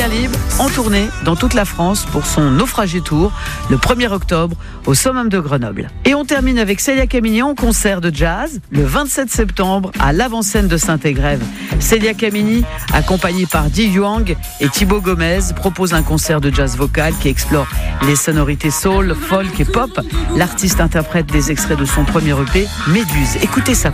Julien Libre en tournée dans toute la France pour son Naufragé Tour le 1er octobre au Summum de Grenoble. Et on termine avec Célia Camini en concert de jazz le 27 septembre à l'avant-scène de Saint-Égrève. Célia Camini, accompagnée par Di Yuang et Thibaut Gomez, propose un concert de jazz vocal qui explore les sonorités soul, folk et pop. L'artiste interprète des extraits de son premier EP, Méduse. Écoutez ça.